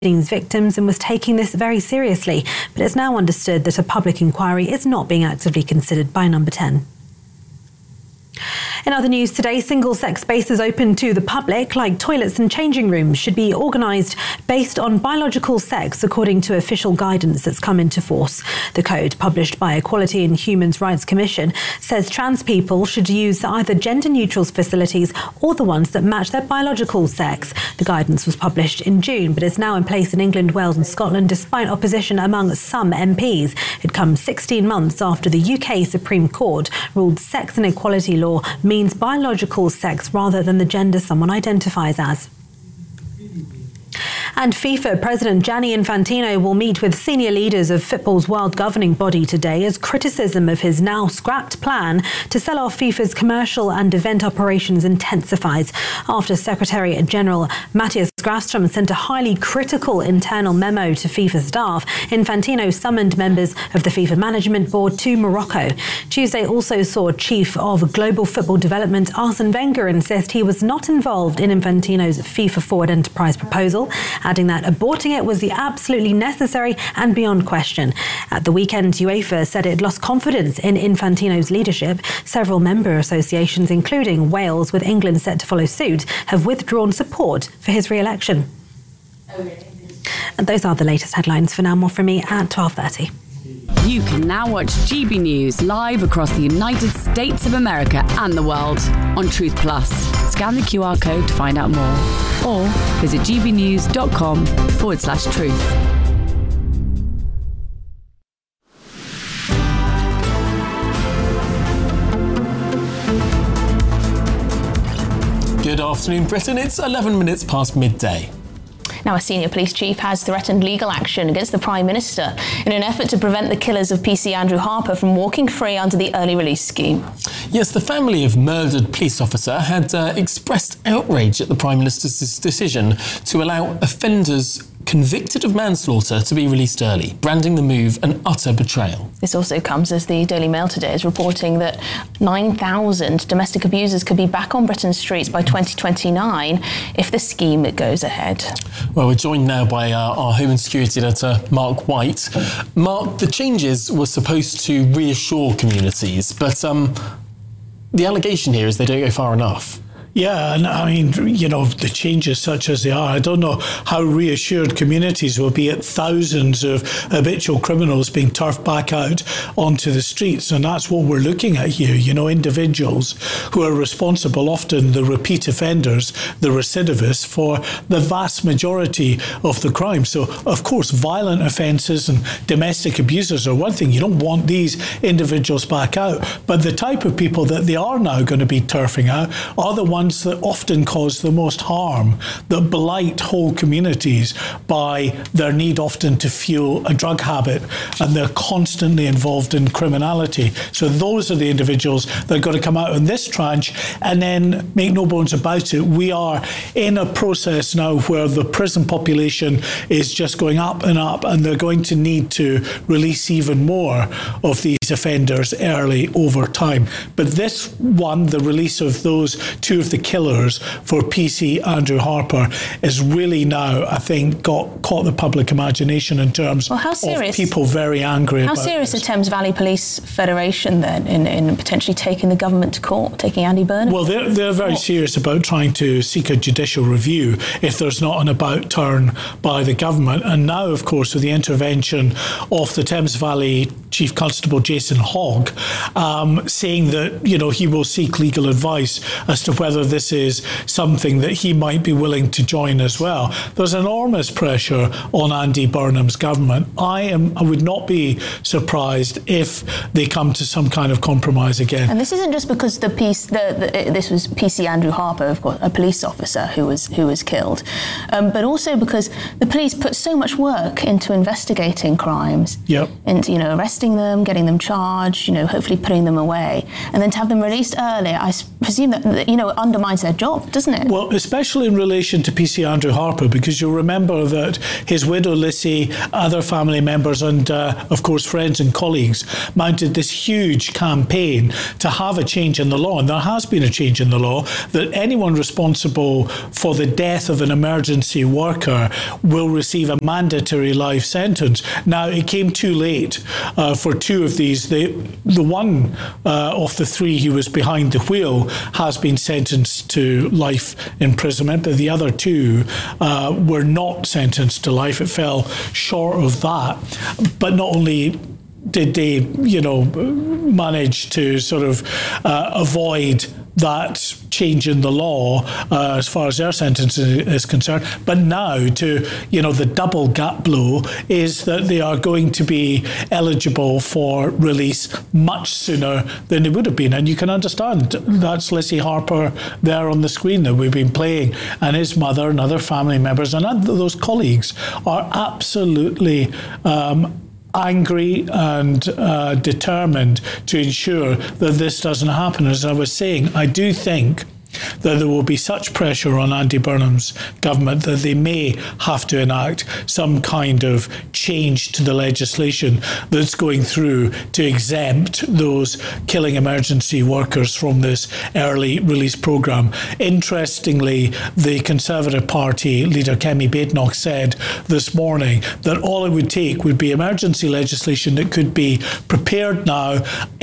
victims and was taking this very seriously, but it's now understood that a public inquiry is not being actively considered by Number 10. In other news today, single-sex spaces open to the public, like toilets and changing rooms, should be organised based on biological sex, according to official guidance that's come into force. The code, published by Equality and Human Rights Commission, says trans people should use either gender-neutral facilities or the ones that match their biological sex. The guidance was published in June, but is now in place in England, Wales and Scotland, despite opposition among some MPs. It comes 16 months after the UK Supreme Court ruled sex and equality law means biological sex rather than the gender someone identifies as. And FIFA President Gianni Infantino will meet with senior leaders of football's world governing body today as criticism of his now scrapped plan to sell off FIFA's commercial and event operations intensifies. After Secretary General Matthias Grafström sent a highly critical internal memo to FIFA staff, Infantino summoned members of the FIFA Management Board to Morocco. Tuesday also saw Chief of Global Football Development Arsene Wenger insist he was not involved in Infantino's FIFA Forward Enterprise proposal, adding that aborting it was the absolutely necessary and beyond question. At the weekend, UEFA said it lost confidence in Infantino's leadership. Several member associations, including Wales, with England set to follow suit, have withdrawn support for his re-election. And those are the latest headlines. For now, more from me at 12:30. You can now watch GB News live across the United States of America and the world on Truth Plus. Scan the QR code to find out more, or visit gbnews.com/truth. Good afternoon, Britain. It's 11 minutes past midday. Now, a senior police chief has threatened legal action against the Prime Minister in an effort to prevent the killers of PC Andrew Harper from walking free under the early release scheme. Yes, the family of murdered police officer had expressed outrage at the Prime Minister's decision to allow offenders convicted of manslaughter to be released early, branding the move an utter betrayal. This also comes as the Daily Mail today is reporting that 9,000 domestic abusers could be back on Britain's streets by 2029 if the scheme goes ahead. Well, we're joined now by our Home and Security editor, Mark White. Mark, the changes were supposed to reassure communities, but the allegation here is they don't go far enough. Yeah, and I mean, you know, the changes such as they are, I don't know how reassured communities will be at thousands of habitual criminals being turfed back out onto the streets. And that's what we're looking at here, you know, individuals who are responsible, often the repeat offenders, the recidivists, for the vast majority of the crime. So, of course, violent offences and domestic abusers are one thing. You don't want these individuals back out. But the type of people that they are now going to be turfing out are the ones that often cause the most harm, that blight whole communities by their need often to fuel a drug habit, and they're constantly involved in criminality. So those are the individuals that are going to come out in this tranche, and then make no bones about it, we are in a process now where the prison population is just going up, and they're going to need to release even more of these offenders early over time. But this one, the release of those two of the killers for PC Andrew Harper, is really now, I think, caught the public imagination in terms of people very angry about How serious this. is Thames Valley Police Federation then in potentially taking the government to court, taking Andy Burnham? Well, they're very serious about trying to seek a judicial review if there's not an about turn by the government. And now, of course, with the intervention of the Thames Valley Chief Constable Jason Hogg, saying that, you know, he will seek legal advice as to whether this is something that he might be willing to join as well. There's enormous pressure on Andy Burnham's government. I would not be surprised if they come to some kind of compromise again. And this isn't just because this was PC Andrew Harper, of course, a police officer who was killed, but also because the police put so much work into investigating crimes, yep, into, you know, arresting arresting them, getting them charged, hopefully putting them away, and then to have them released early, I presume that, undermines their job, doesn't it? Well, especially in relation to PC Andrew Harper, because you'll remember that his widow Lissy, other family members and, of course, friends and colleagues mounted this huge campaign to have a change in the law. And there has been a change in the law that anyone responsible for the death of an emergency worker will receive a mandatory life sentence. Now, it came too late for two of these. The one of the three who was behind the wheel has been sentenced to life imprisonment, but the other two were not sentenced to life. It fell short of that. But not only did they, manage to sort of avoid that change in the law as far as their sentence is concerned. But now the double gap blow is that they are going to be eligible for release much sooner than they would have been. And you can understand, that's Lissy Harper there on the screen that we've been playing, and his mother and other family members and those colleagues are absolutely angry and determined to ensure that this doesn't happen. As I was saying, I do think that there will be such pressure on Andy Burnham's government that they may have to enact some kind of change to the legislation that's going through to exempt those killing emergency workers from this early release programme. Interestingly, the Conservative Party leader Kemi Badenoch said this morning that all it would take would be emergency legislation that could be prepared now.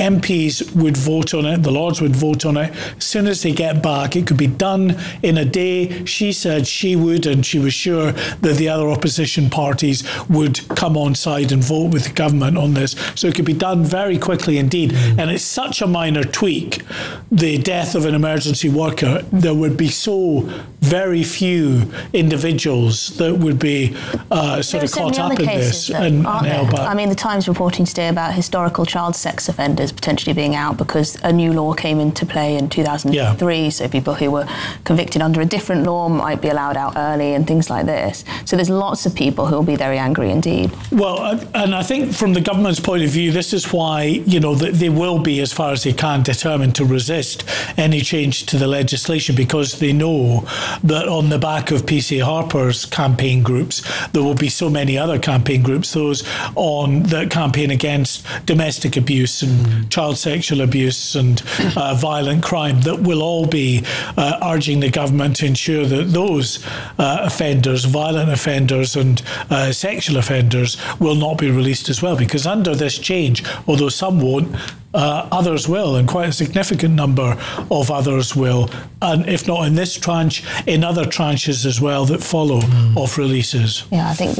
MPs would vote on it, the Lords would vote on it. As soon as they get back, it could be done in a day. She said she would, and she was sure that the other opposition parties would come on side and vote with the government on this. So it could be done very quickly indeed. And it's such a minor tweak, the death of an emergency worker, there would be so very few individuals that would be sort of caught up in this and held back. I mean, the Times reporting today about historical child sex offenders potentially being out because a new law came into play in 2003. So people who were convicted under a different law might be allowed out early and things like this. So there's lots of people who will be very angry indeed. Well, and I think from the government's point of view, this is why, they will be, as far as they can, determined to resist any change to the legislation, because they know that on the back of PC Harper's campaign groups, there will be so many other campaign groups, those on that campaign against domestic abuse and child sexual abuse and violent crime, that will all be urging the government to ensure that those offenders, violent offenders and sexual offenders, will not be released as well. Because under this change, although some won't, others will, and quite a significant number of others will, and if not in this tranche, in other tranches as well that follow of releases. Yeah, I think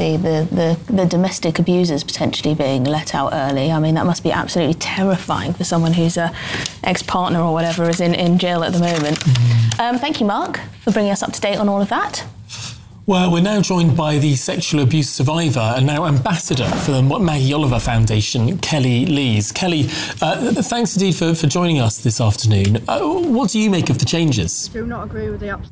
the domestic abusers potentially being let out early, I mean, that must be absolutely terrifying for someone whose ex-partner or whatever is in jail at the moment. Thank you, Mark, for bringing us up to date on all of that. Well, we're now joined by the sexual abuse survivor and now ambassador for the Maggie Oliver Foundation, Kelly Lees. Kelly, thanks indeed for joining us this afternoon. What do you make of the changes? Do not agree with the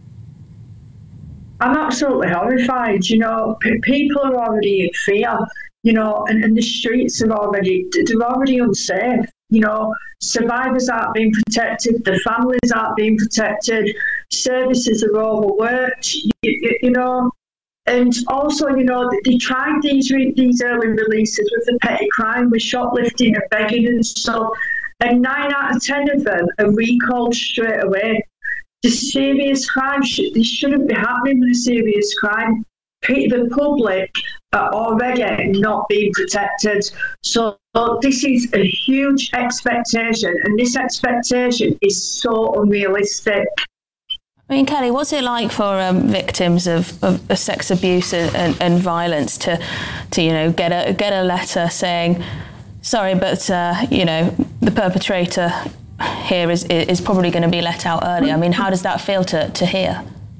I'm absolutely horrified. People are already in fear, and the streets are already unsafe. Survivors aren't being protected, the families aren't being protected, services are overworked, and also, they tried these early releases with the petty crime, with shoplifting and begging and stuff, and 9 out of 10 of them are recalled straight away. The serious crime, this shouldn't be happening with a serious crime. The public are already not being protected. So this is a huge expectation, and this expectation is so unrealistic. I mean, Kelly, what's it like for victims of sex abuse and violence to get a letter saying, sorry, but the perpetrator here is probably going to be let out early? I mean, how does that feel to hear?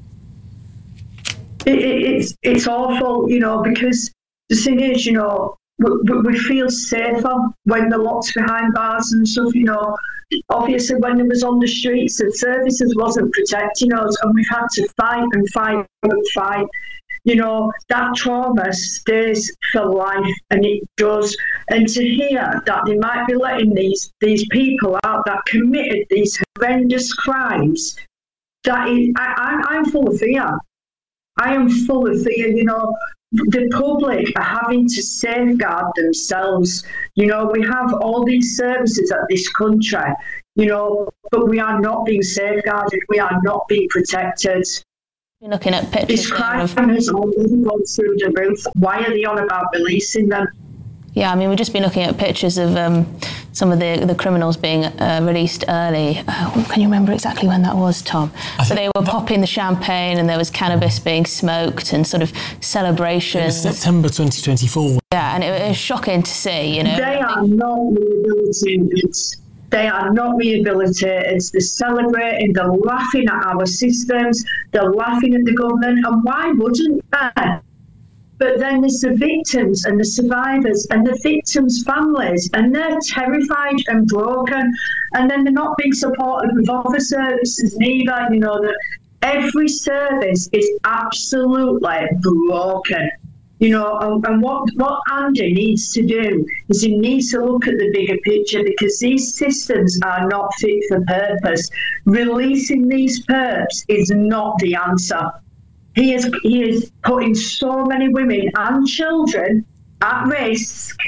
It's awful, because the thing is, we feel safer when they're locked behind bars and stuff, Obviously, when it was on the streets, the services wasn't protecting us, and we've had to fight and fight and fight. that trauma stays for life, and it does. And to hear that they might be letting these people out that committed these horrendous crimes, I'm full of fear. I am full of fear. The public are having to safeguard themselves. We have all these services at this country, but we are not being safeguarded. We are not being protected. You're looking at pictures. This crime has already gone through the roof. Why are they on about releasing them? Yeah, we've just been looking at pictures of some of the criminals being released early. Can you remember exactly when that was, Tom? So they were popping the champagne and there was cannabis being smoked and sort of celebrations. It was September 2024. Yeah, and it was shocking to see, They are not rehabilitated. They are not rehabilitated. They're celebrating, they're laughing at our systems, they're laughing at the government, and why wouldn't they? But then there's the victims and the survivors and the victims' families, and they're terrified and broken, and then they're not being supported with other services neither. That every service is absolutely broken. And what Andy needs to do is he needs to look at the bigger picture, because these systems are not fit for purpose. Releasing these perps is not the answer. He is putting so many women and children at risk,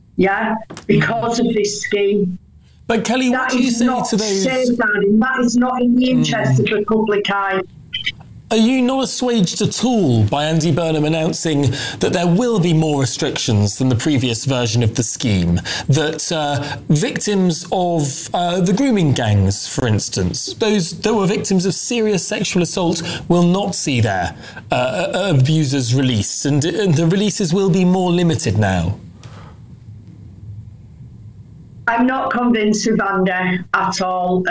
because of this scheme. But Kelly, what do you say to those? That is not in the interest of the public eye. Are you not assuaged at all by Andy Burnham announcing that there will be more restrictions than the previous version of the scheme? That victims of the grooming gangs, for instance, those that were victims of serious sexual assault, will not see their abusers released, and the releases will be more limited now? I'm not convinced of Andy at all.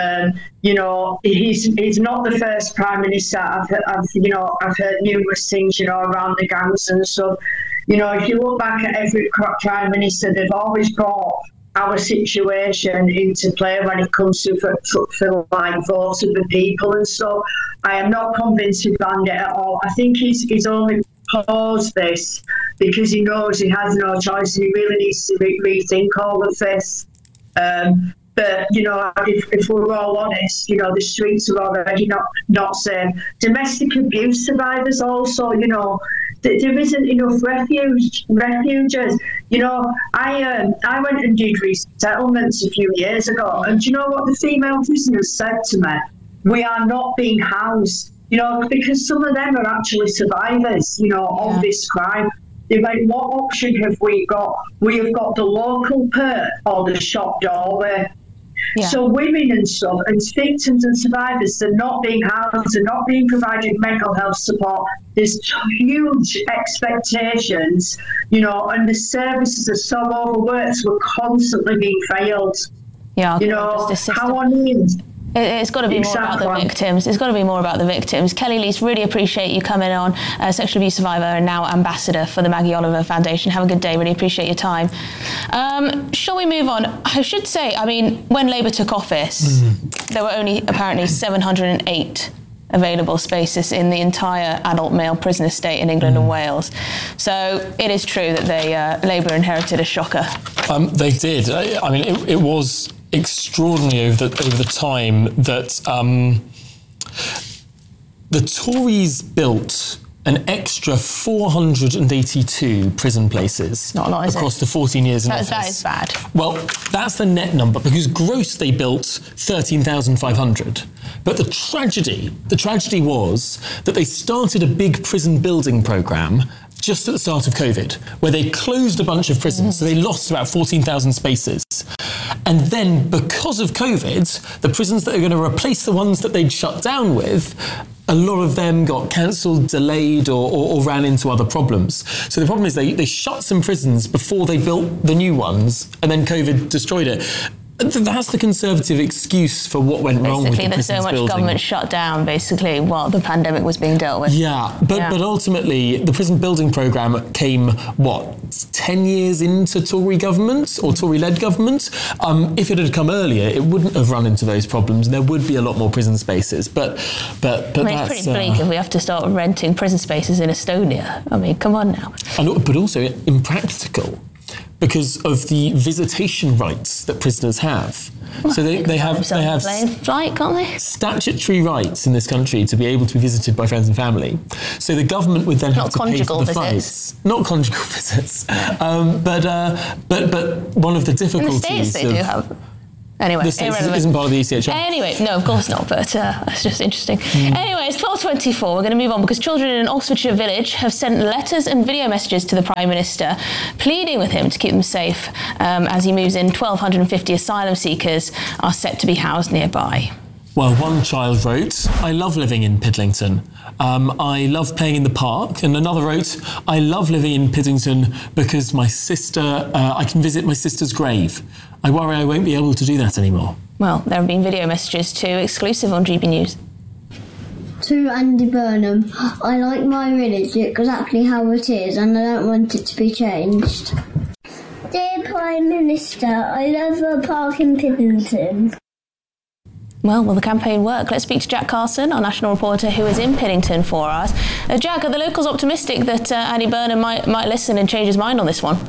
He's not the first Prime Minister. I've heard numerous things, around the gangs and stuff. If you look back at every Prime Minister, they've always brought our situation into play when it comes to for votes of the people and stuff. I am not convinced of Andy at all. I think he's only paused this because he knows he has no choice and he really needs to rethink all of this. But if we're all honest, the streets are already not safe. Domestic abuse survivors also, there isn't enough refuges. I went and did resettlements a few years ago, and do you know what the female prisoners said to me? We are not being housed, because some of them are actually survivors, of this crime. They're like, what option have we got? We have got the local perp or the shop doorway. Yeah. So women and stuff, and victims and survivors, they're not being housed, they're not being provided mental health support. There's huge expectations, and the services are so overworked, we're constantly being failed. Yeah, how on earth? It's got to be more about the victims. It's got to be more about the victims. Kelly Lees, really appreciate you coming on, sexual abuse survivor and now ambassador for the Maggie Oliver Foundation. Have a good day. Really appreciate your time. Shall we move on? I should say, when Labour took office, there were only apparently 708 available spaces in the entire adult male prison estate in England and Wales. So it is true that Labour inherited a shocker. They did. It was extraordinary over the time that the Tories built an extra 482 prison places across the 14 years in office. That is bad. Well, that's the net number, because gross they built 13,500. But the tragedy was that they started a big prison building programme just at the start of COVID, where they closed a bunch of prisons, so they lost about 14,000 spaces. And then, because of COVID, the prisons that are going to replace the ones that they'd shut down with, a lot of them got cancelled, delayed, or ran into other problems. So the problem is they shut some prisons before they built the new ones, and then COVID destroyed it. That's the Conservative excuse for what went wrong with the prisons there's so much building. government shut down, basically, while the pandemic was being dealt with. But ultimately, the prison building programme came, 10 years into Tory government, or Tory-led government? If it had come earlier, it wouldn't have run into those problems. There would be a lot more prison spaces. But it's pretty bleak if we have to start renting prison spaces in Estonia. I mean, come on now. But also impractical, because of the visitation rights that prisoners have. So they have flight, can't they? Statutory rights in this country to be able to be visited by friends and family. So the government would then have to pay for the flights. Not conjugal visits. But one of the difficulties. In the States they do have. Anyway, the States isn't part of the ECHR. Anyway, no, of course not, but it's just interesting. Anyway, it's 12:24. We're going to move on because children in an Oxfordshire village have sent letters and video messages to the Prime Minister pleading with him to keep them safe as he moves in. 1,250 asylum seekers are set to be housed nearby. Well, one child wrote, "I love living in Pidlington. I love playing in the park." And another wrote, "I love living in Pidlington because I can visit my sister's grave. I worry I won't be able to do that anymore." Well, there have been video messages too, exclusive on GB News. To Andy Burnham, "I like my village exactly how it is and I don't want it to be changed. Dear Prime Minister, I love a park in Pidlington." Well, will the campaign work? Let's speak to Jack Carson, our national reporter, who is in Pidlington for us. Jack, are the locals optimistic that Andy Burnham might listen and change his mind on this one?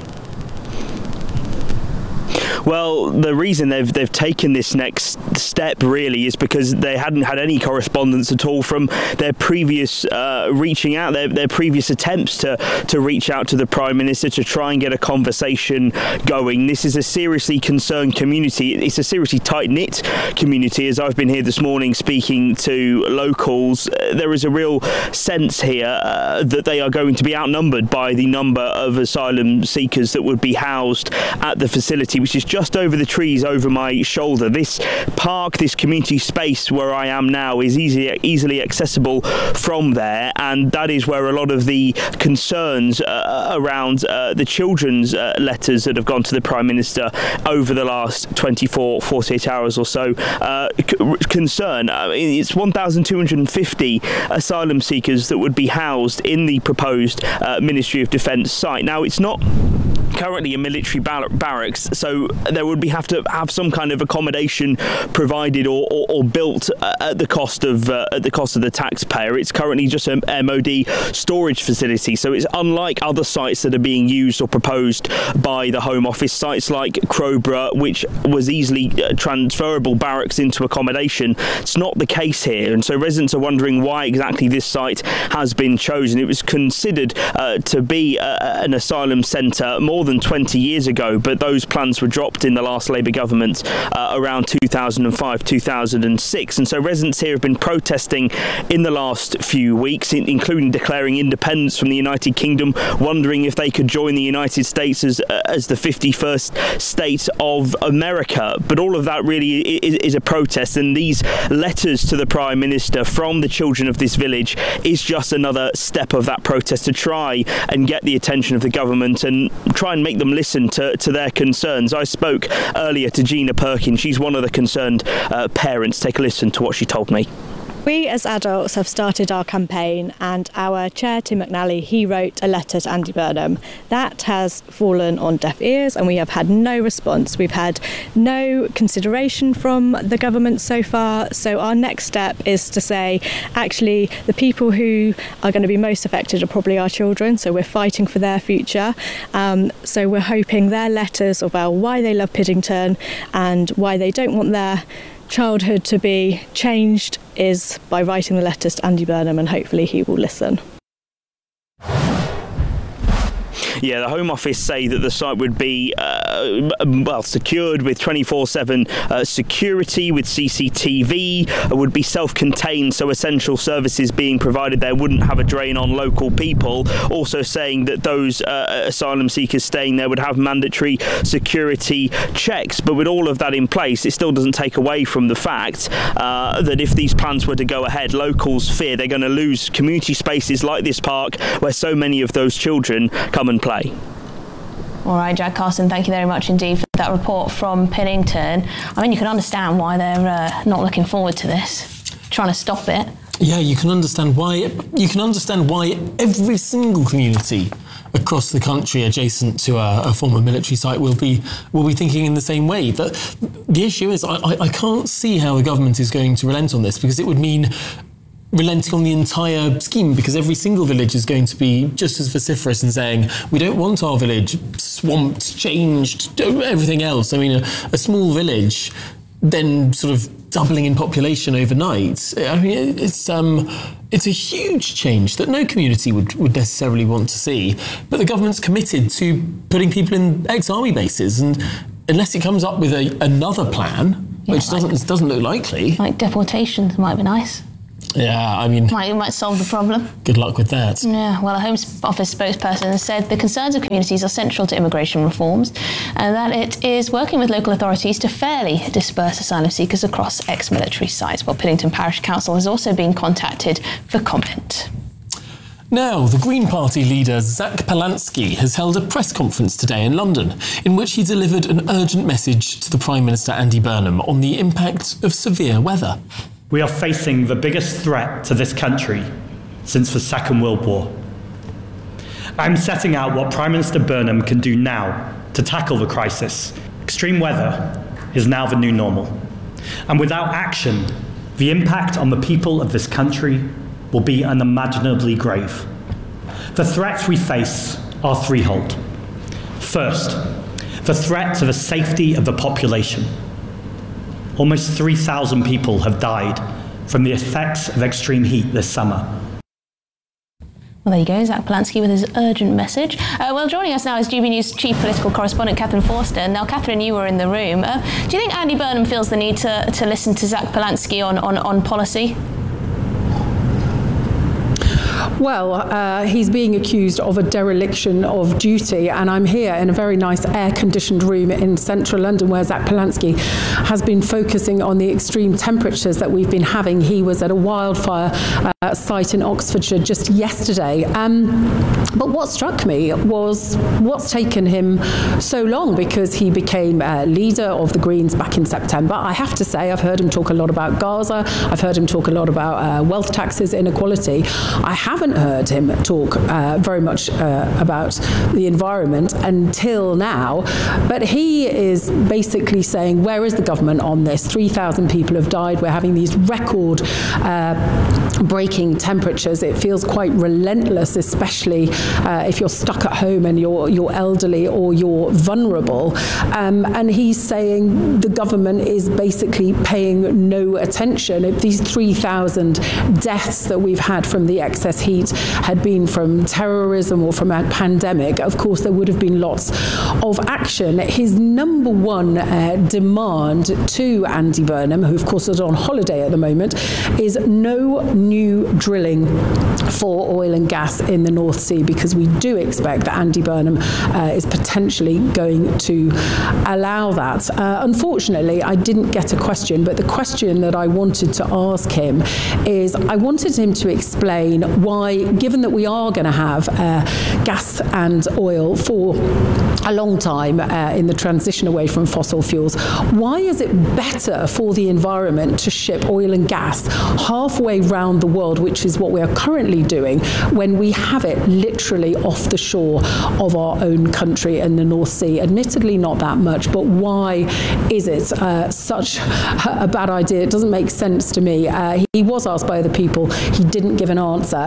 Well, the reason they've taken this next step really is because they hadn't had any correspondence at all from their previous reaching out, their previous attempts to reach out to the Prime Minister to try and get a conversation going. This is a seriously concerned community. It's a seriously tight-knit community. As I've been here this morning speaking to locals, there is a real sense here that they are going to be outnumbered by the number of asylum seekers that would be housed at the facility, which is just over the trees over my shoulder. This park, this community space where I am now is easily accessible from there, and that is where a lot of the concerns around the children's letters that have gone to the Prime Minister over the last 48 hours or so concern. It's 1,250 asylum seekers that would be housed in the proposed Ministry of Defence site. Now, it's not currently a military barracks, so there would have to have some kind of accommodation provided or built at the cost of the taxpayer. It's currently just an MOD storage facility, so it's unlike other sites that are being used or proposed by the Home Office, sites like Crowborough, which was easily transferable barracks into accommodation. It's not the case here, and so residents are wondering why exactly this site has been chosen. It was considered to be an asylum centre more than 20 years ago, but those plans were dropped in the last Labour government around 2005-2006, and so residents here have been protesting in the last few weeks, including declaring independence from the United Kingdom, wondering if they could join the United States as the 51st state of America. But all of that really is a protest, and these letters to the Prime Minister from the children of this village is just another step of that protest to try and get the attention of the government and try and make them listen to their concerns. I spoke earlier to Gina Perkins. She's one of the concerned parents. Take a listen to what she told me. We as adults have started our campaign, and our chair, Tim McNally, he wrote a letter to Andy Burnham. That has fallen on deaf ears, and we have had no response. We've had no consideration from the government so far. So our next step is to say, actually, the people who are going to be most affected are probably our children, so we're fighting for their future. So we're hoping their letters about why they love Pidlington and why they don't want their childhood to be changed is by writing the letters to Andy Burnham, and hopefully he will listen. Yeah, the Home Office say that the site would be secured with 24/7 security, with CCTV, would be self-contained, so essential services being provided there wouldn't have a drain on local people. Also saying that those asylum seekers staying there would have mandatory security checks. But with all of that in place, it still doesn't take away from the fact that if these plans were to go ahead, locals fear they're going to lose community spaces like this park where so many of those children come and play. All right, Jack Carson, thank you very much indeed for that report from Pennington. I mean, you can understand why they're not looking forward to this, trying to stop it. Yeah, you can understand why. You can understand why every single community across the country adjacent to a former military site will be thinking in the same way. But the issue is, I can't see how the government is going to relent on this, because it would mean relenting on the entire scheme, because every single village is going to be just as vociferous in saying, we don't want our village swamped, changed, everything else. I mean, a small village then sort of doubling in population overnight. I mean, it's a huge change that no community would necessarily want to see. But the government's committed to putting people in ex-army bases, and unless it comes up with another plan, which doesn't look likely. Like deportations might be nice. Yeah, I mean... Might solve the problem. Good luck with that. Yeah, well, a Home Office spokesperson said the concerns of communities are central to immigration reforms, and that it is working with local authorities to fairly disperse asylum seekers across ex-military sites. Well, Piddington Parish Council has also been contacted for comment. Now, the Green Party leader Zach Polansky has held a press conference today in London in which he delivered an urgent message to the Prime Minister Andy Burnham on the impact of severe weather. We are facing the biggest threat to this country since the Second World War. I'm setting out what Prime Minister Burnham can do now to tackle the crisis. Extreme weather is now the new normal. And without action, the impact on the people of this country will be unimaginably grave. The threats we face are threefold. First, the threat to the safety of the population. Almost 3,000 people have died from the effects of extreme heat this summer. Well, there you go, Zach Polansky with his urgent message. Well, joining us now is GB News Chief Political Correspondent Catherine Forster. Now, Catherine, you were in the room. Do you think Andy Burnham feels the need to listen to Zach Polansky on policy? Well, he's being accused of a dereliction of duty, and I'm here in a very nice air-conditioned room in central London where Zach Polansky has been focusing on the extreme temperatures that we've been having. He was at a wildfire site in Oxfordshire just yesterday. But what struck me was what's taken him so long, because he became leader of the Greens back in September. I have to say, I've heard him talk a lot about Gaza. I've heard him talk a lot about wealth taxes, inequality. I haven't heard him talk very much about the environment until now, but he is basically saying, where is the government on this? 3,000 people have died. We're having these record breaking temperatures. It feels quite relentless, especially if you're stuck at home and you're elderly or you're vulnerable. And he's saying the government is basically paying no attention. If these 3,000 deaths that we've had from the excess heat had been from terrorism or from a pandemic, of course there would have been lots of action. His number one demand to Andy Burnham, who of course is on holiday at the moment, is no new drilling for oil and gas in the North Sea, because we do expect that Andy Burnham is potentially going to allow that. Unfortunately, I didn't get a question, but the question that I wanted to ask him is, I wanted him to explain why, given that we are going to have gas and oil for a long time in the transition away from fossil fuels, why is it better for the environment to ship oil and gas halfway round the world, which is what we are currently doing, when we have it literally off the shore of our own country in the North Sea? Admittedly not that much, but why is it such a bad idea? It doesn't make sense to me. He was asked by other people. He didn't give an answer.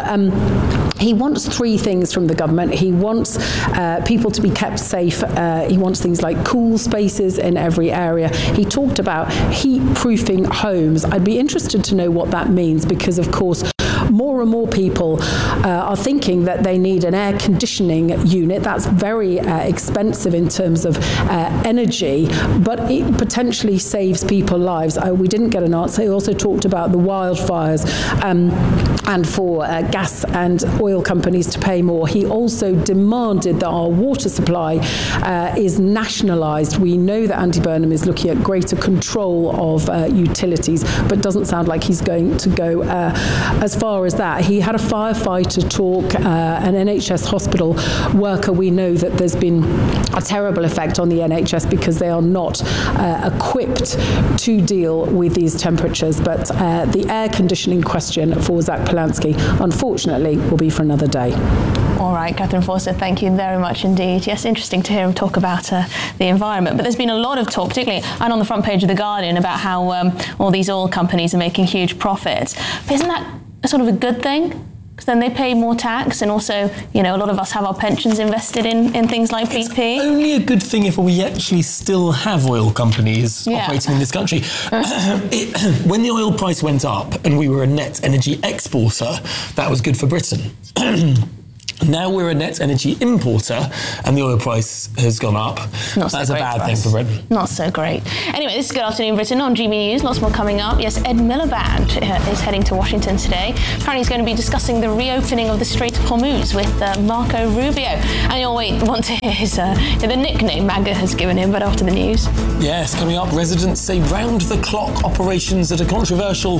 He wants three things from the government. He wants people to be kept safe. He wants things like cool spaces in every area. He talked about heat-proofing homes. I'd be interested to know what that means, because of course more and more people are thinking that they need an air conditioning unit. That's very expensive in terms of energy, but it potentially saves people lives. We didn't get an answer. He also talked about the wildfires and for gas and oil companies to pay more. He also demanded that our water supply is nationalised. We know that Andy Burnham is looking at greater control of utilities, but doesn't sound like he's going to go as far as that. He had a firefighter talk, an NHS hospital worker. We know that there's been a terrible effect on the NHS because they are not equipped to deal with these temperatures. But the air conditioning question for Zach Polansky, unfortunately, will be for another day. All right, Catherine Forster, thank you very much indeed. Yes, interesting to hear him talk about the environment. But there's been a lot of talk, particularly and on the front page of The Guardian, about how all these oil companies are making huge profits. But isn't that a sort of a good thing? Because then they pay more tax, and also, a lot of us have our pensions invested in things like BP. It's only a good thing if we actually still have oil companies operating in this country. When the oil price went up and we were a net energy exporter, that was good for Britain. Now we're a net energy importer and the oil price has gone up. That's a bad thing for Britain. Not so great. Anyway, this is Good Afternoon Britain on GB News. Lots more coming up. Yes, Ed Miliband is heading to Washington today. Apparently he's going to be discussing the reopening of the Strait of Hormuz with Marco Rubio. And you'll want to hear the nickname MAGA has given him, but after the news. Yes, coming up, residents say round-the-clock operations at a controversial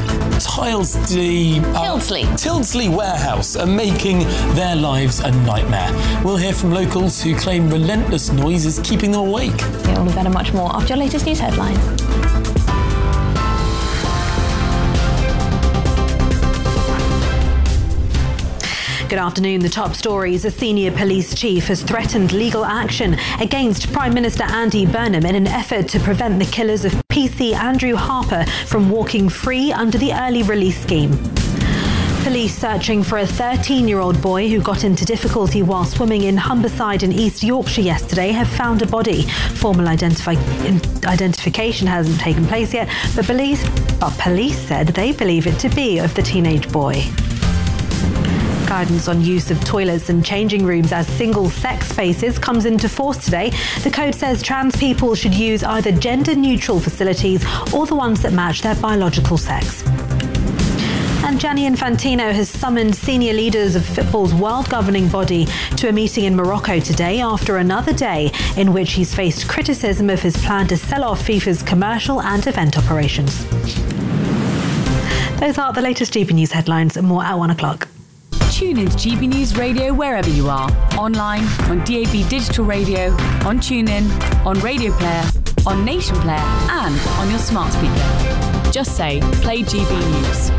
Tildesley warehouse are making their lives a nightmare. We'll hear from locals who claim relentless noise is keeping them awake. Yeah, all of that and much more after your latest news headlines. Good afternoon. The top stories. A senior police chief has threatened legal action against Prime Minister Andy Burnham in an effort to prevent the killers of PC Andrew Harper from walking free under the early release scheme. Police searching for a 13-year-old boy who got into difficulty while swimming in Humberside in East Yorkshire yesterday have found a body. Formal identification hasn't taken place yet, but police said they believe it to be of the teenage boy. Guidance on use of toilets and changing rooms as single-sex spaces comes into force today. The code says trans people should use either gender-neutral facilities or the ones that match their biological sex. And Gianni Infantino has summoned senior leaders of football's world governing body to a meeting in Morocco today after another day in which he's faced criticism of his plan to sell off FIFA's commercial and event operations. Those are the latest GB News headlines, and more at 1 o'clock. Tune into GB News Radio wherever you are. Online, on DAB Digital Radio, on TuneIn, on Radio Player, on Nation Player, and on your smart speaker. Just say, play GB News.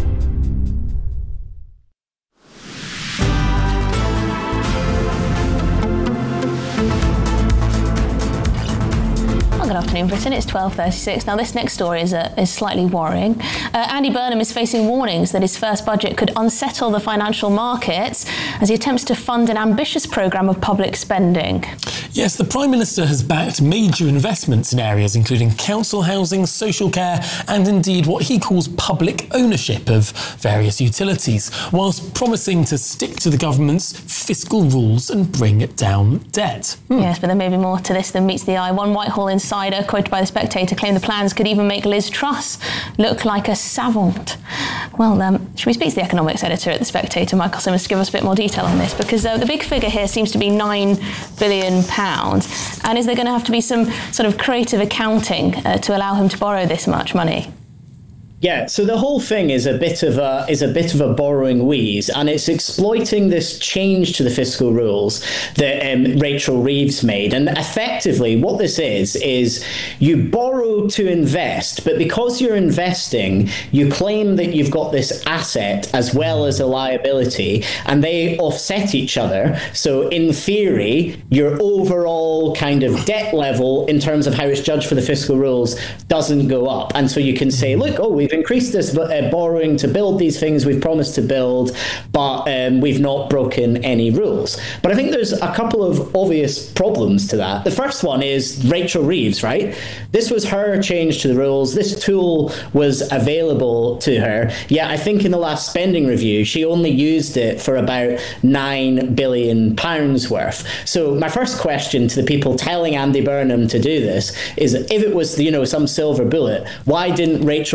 Good afternoon, Britain. It's 12:36. Now, this next story is slightly worrying. Andy Burnham is facing warnings that his first budget could unsettle the financial markets as he attempts to fund an ambitious programme of public spending. Yes, the Prime Minister has backed major investments in areas including council housing, social care, and indeed what he calls public ownership of various utilities, whilst promising to stick to the government's fiscal rules and bring down debt. Yes, but there may be more to this than meets the eye. One Whitehall insider, quoted by The Spectator, claimed the plans could even make Liz Truss look like a savant. Well, should we speak to the economics editor at The Spectator, Michael Simmons, to give us a bit more detail on this? Because the big figure here seems to be £9 billion. And is there going to have to be some sort of creative accounting to allow him to borrow this much money? Yeah, so the whole thing is a bit of a borrowing wheeze, and it's exploiting this change to the fiscal rules that Rachel Reeves made. And effectively, what this is you borrow to invest, but because you're investing, you claim that you've got this asset as well as a liability, and they offset each other. So in theory, your overall kind of debt level in terms of how it's judged for the fiscal rules doesn't go up. And so you can say, look, we've increased this borrowing to build these things we've promised to build, but we've not broken any rules. But I think there's a couple of obvious problems to that. The first one is Rachel Reeves, right? This was her change to the rules. This tool was available to her. Yeah, I think in the last spending review, she only used it for about £9 billion worth. So my first question to the people telling Andy Burnham to do this is, if it was, some silver bullet, why didn't Rachel Reeves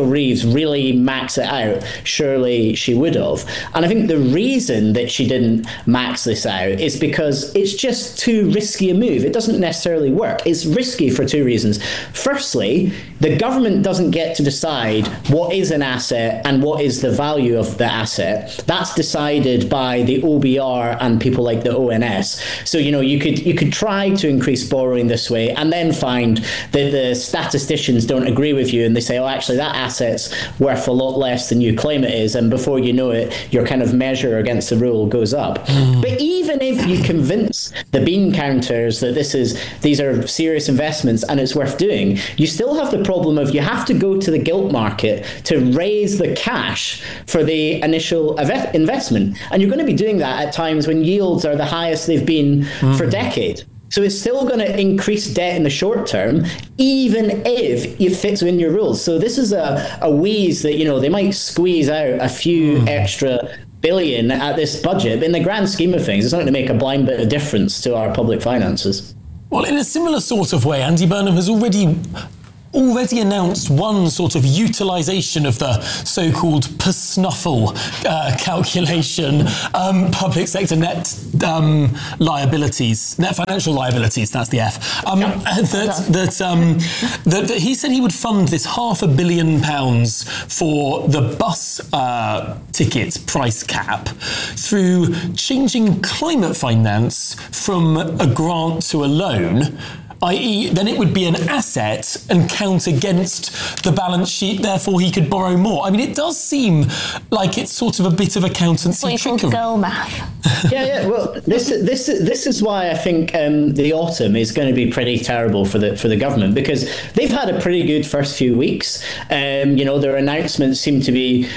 really max it out, surely she would have. And I think the reason that she didn't max this out is because it's just too risky a move. It doesn't necessarily work. It's risky for two reasons. Firstly, the government doesn't get to decide what is an asset and what is the value of the asset. That's decided by the OBR and people like the ONS. So, you could try to increase borrowing this way and then find that the statisticians don't agree with you and they say, oh, actually, that asset's worth a lot less than you claim it is. And before you know it, your kind of measure against the rule goes up. But even if you convince the bean counters that these are serious investments and it's worth doing, you still have the problem of you have to go to the gilt market to raise the cash for the initial investment. And you're going to be doing that at times when yields are the highest they've been for decades. So it's still going to increase debt in the short term, even if it fits within your rules. So this is a wheeze that, they might squeeze out a few extra billion at this budget. But in the grand scheme of things, it's not going to make a blind bit of difference to our public finances. Well, in a similar sort of way, Andy Burnham has already announced one sort of utilisation of the so-called persnuffle calculation, public sector net liabilities, net financial liabilities, that's the F, that he said he would fund this £500 million for the bus ticket price cap through changing climate finance from a grant to a loan, i.e. then it would be an asset and count against the balance sheet, therefore he could borrow more. I mean, it does seem like it's sort of a bit of accountancy trickery. Girl math. Yeah. Well, this is why I think the autumn is going to be pretty terrible for the government, because they've had a pretty good first few weeks. Their announcements seem to be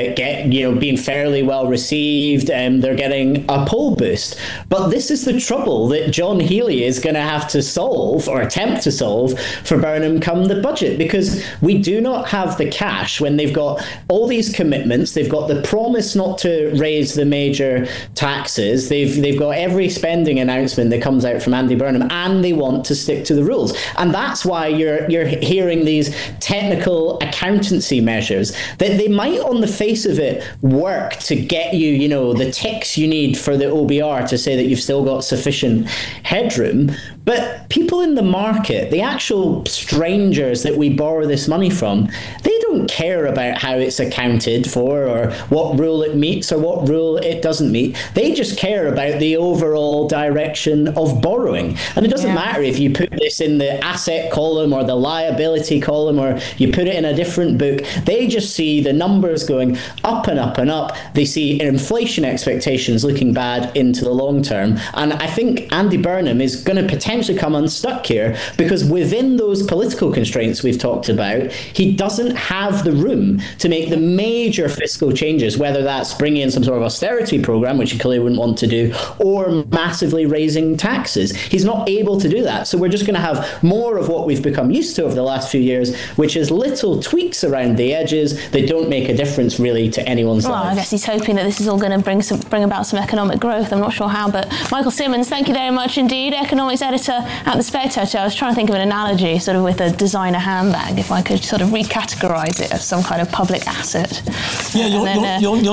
being fairly well received. They're getting a poll boost. But this is the trouble that John Healey is going to have to solve, or attempt to solve, for Burnham come the budget, because we do not have the cash when they've got all these commitments. They've got the promise not to raise the major taxes. They've got every spending announcement that comes out from Andy Burnham, and they want to stick to the rules. And that's why you're hearing these technical accountancy measures that they might on the face of it work to get you, the ticks you need for the OBR to say that you've still got sufficient headroom. But people in the market, the actual strangers that we borrow this money from, they don't care about how it's accounted for or what rule it meets or what rule it doesn't meet. They just care about the overall direction of borrowing. And it doesn't matter if you put this in the asset column or the liability column or you put it in a different book. They just see the numbers going up and up and up. They see inflation expectations looking bad into the long term. And I think Andy Burnham is going to potentially come unstuck here, because within those political constraints we've talked about, he doesn't have the room to make the major fiscal changes, whether that's bringing in some sort of austerity program, which he clearly wouldn't want to do, or massively raising taxes. He's not able to do that. So we're just going to have more of what we've become used to over the last few years, which is little tweaks around the edges that don't make a difference really to anyone's life. Well, I guess he's hoping that this is all going to bring about some economic growth. I'm not sure how, but Michael Simmons, thank you very much indeed, economics editor at The Spectator. I was trying to think of an analogy, sort of with a designer handbag, if I could sort of recategorise it as some kind of public asset. Yeah, your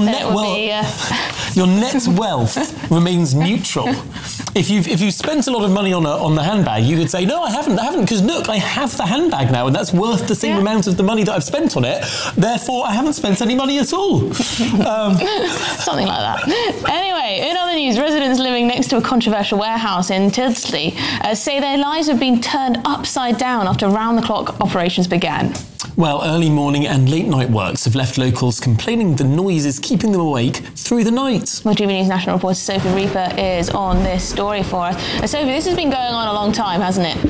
net wealth remains neutral. If you've spent a lot of money on the handbag, you could say, no, I haven't, because look, I have the handbag now, and that's worth the same amount of the money that I've spent on it. Therefore, I haven't spent any money at all. Something like that. Anyway, in other news, residents living next to a controversial warehouse in Tyldesley say their lives have been turned upside down after round-the-clock operations began. Well, early morning and late night works have left locals complaining the noise is keeping them awake through the night. Well, GB News national reporter Sophie Reaper is on this story for us. Sophie, this has been going on a long time, hasn't it?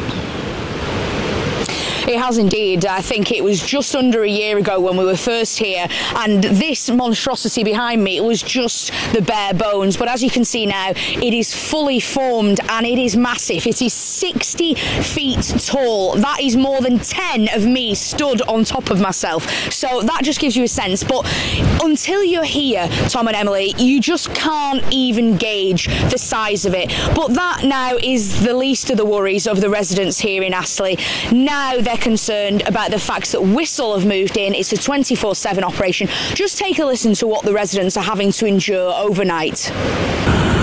It has indeed. I think it was just under a year ago when we were first here, and this monstrosity behind me, it was just the bare bones. But as you can see now, it is fully formed and it is massive. It is 60 feet tall. That is more than 10 of me stood on top of myself. So that just gives you a sense. But until you're here, Tom and Emily, you just can't even gauge the size of it. But that now is the least of the worries of the residents here in Astley. Now they're They're concerned about the fact that Whistle have moved in. It's a 24/7 operation. Just take a listen to what the residents are having to endure overnight.